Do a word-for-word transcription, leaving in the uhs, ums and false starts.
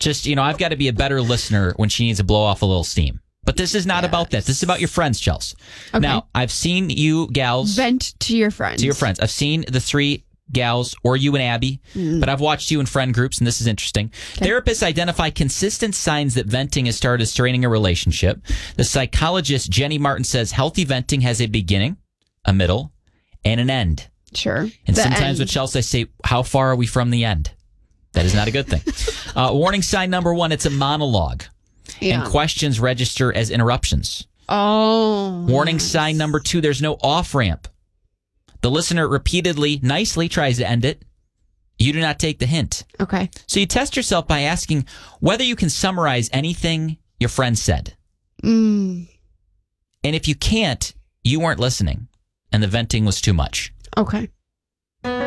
Just, you know, I've got to be a better listener when she needs to blow off a little steam. But this is not yes. about that. This is about your friends, Chelsea. Okay. Now, I've seen you gals. Vent to your friends. To your friends. I've seen the three gals, or you and Abby, mm. but I've watched you in friend groups, and this is interesting. Okay. Therapists identify consistent signs that venting has started straining a relationship. The psychologist Jenny Martin says healthy venting has a beginning, a middle, and an end. Sure. And the sometimes end. with Chelsea, I say, how far are we from the end? That is not a good thing. uh, warning sign number one, it's a monologue. Yeah. And questions register as interruptions. Oh. Warning sign number two, there's no off-ramp. The listener repeatedly, nicely tries to end it. You do not take the hint. Okay. So you test yourself by asking whether you can summarize anything your friend said. Mm. And if you can't, you weren't listening, and the venting was too much. Okay.